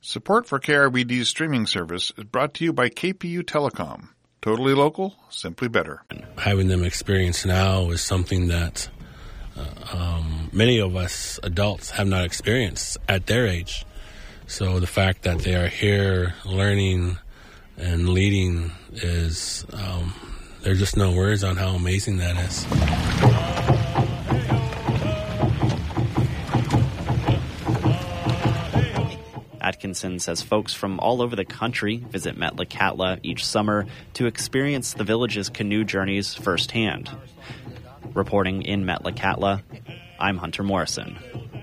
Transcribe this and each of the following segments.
Support for KRBD's streaming service is brought to you by KPU Telecom. Totally local, simply better. Having them experience now is something that many of us adults have not experienced at their age. So the fact that they are here learning and leading is, there's just no words on how amazing that is. Atkinson says folks from all over the country visit Metlakatla each summer to experience the village's canoe journeys firsthand. Reporting in Metlakatla, I'm Hunter Morrison.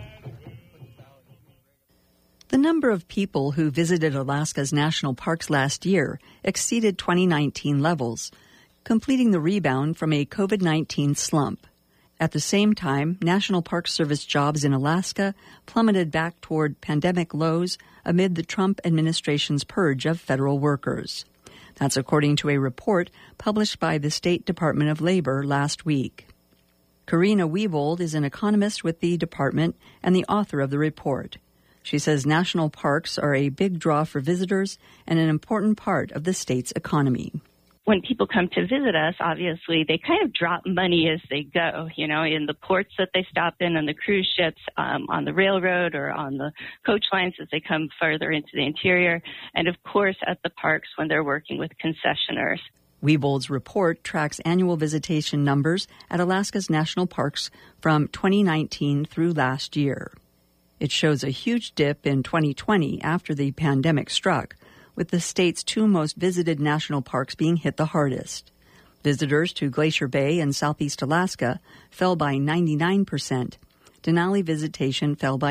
The number of people who visited Alaska's national parks last year exceeded 2019 levels, completing the rebound from a COVID-19 slump. At the same time, National Park Service jobs in Alaska plummeted back toward pandemic lows amid the Trump administration's purge of federal workers. That's according to a report published by the State Department of Labor last week. Karina Wiebold is an economist with the department and the author of the report. She says national parks are a big draw for visitors and an important part of the state's economy. When people come to visit us, obviously, they kind of drop money as they go, in the ports that they stop in, on the cruise ships, on the railroad, or on the coach lines as they come further into the interior, and, of course, at the parks when they're working with concessionaires. Wiebold's report tracks annual visitation numbers at Alaska's national parks from 2019 through last year. It shows a huge dip in 2020 after the pandemic struck, with the state's two most visited national parks being hit the hardest. Visitors to Glacier Bay in southeast Alaska fell by 99%. Denali visitation fell by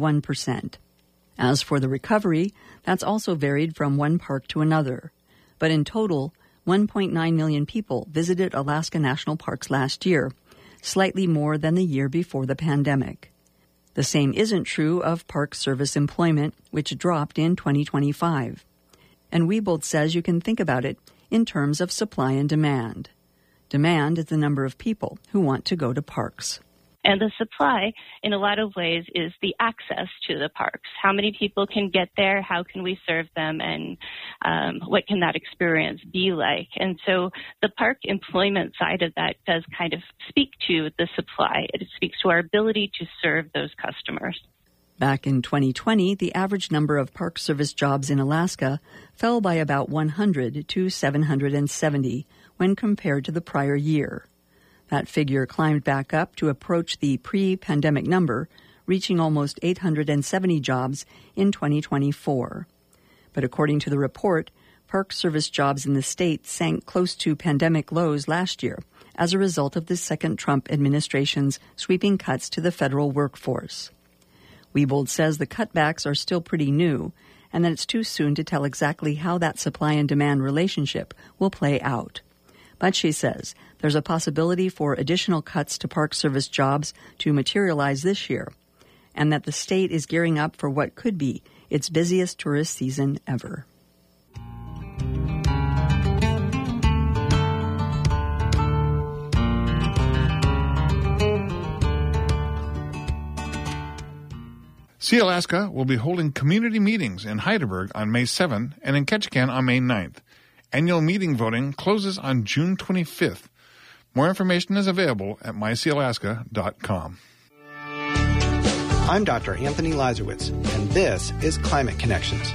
91%. As for the recovery, that's also varied from one park to another. But in total, 1.9 million people visited Alaska national parks last year, slightly more than the year before the pandemic. The same isn't true of Park Service employment, which dropped in 2025. And Wiebold says you can think about it in terms of supply and demand. Demand is the number of people who want to go to parks. And the supply, in a lot of ways, is the access to the parks. How many people can get there? How can we serve them? And what can that experience be like? And so the park employment side of that does kind of speak to the supply. It speaks to our ability to serve those customers. Back in 2020, the average number of Park Service jobs in Alaska fell by about 100 to 770 when compared to the prior year. That figure climbed back up to approach the pre-pandemic number, reaching almost 870 jobs in 2024. But according to the report, Park Service jobs in the state sank close to pandemic lows last year as a result of the second Trump administration's sweeping cuts to the federal workforce. Wiebold says the cutbacks are still pretty new and that it's too soon to tell exactly how that supply and demand relationship will play out. But she says there's a possibility for additional cuts to Park Service jobs to materialize this year, and that the state is gearing up for what could be its busiest tourist season ever. See Alaska will be holding community meetings in Heidelberg on May 7 and in Ketchikan on May 9th. Annual meeting voting closes on June 25th. More information is available at myseealaska.com. I'm Dr. Anthony Lazarowitz, and this is Climate Connections.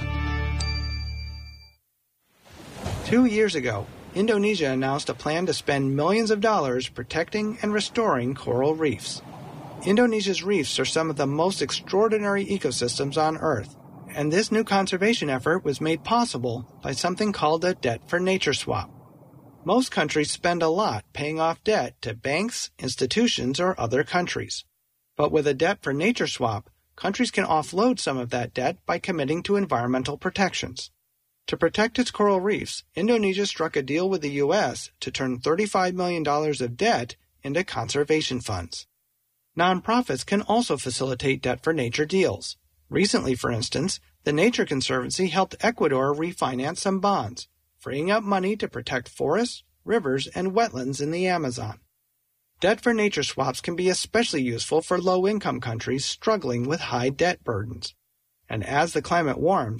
2 years ago, Indonesia announced a plan to spend millions of dollars protecting and restoring coral reefs. Indonesia's reefs are some of the most extraordinary ecosystems on Earth, and this new conservation effort was made possible by something called a debt for nature swap. Most countries spend a lot paying off debt to banks, institutions, or other countries. But with a debt for nature swap, countries can offload some of that debt by committing to environmental protections. To protect its coral reefs, Indonesia struck a deal with the U.S. to turn $35 million of debt into conservation funds. Nonprofits can also facilitate debt for nature deals. Recently, for instance, the Nature Conservancy helped Ecuador refinance some bonds, freeing up money to protect forests, rivers, and wetlands in the Amazon. Debt for nature swaps can be especially useful for low-income countries struggling with high debt burdens. And as the climate warms,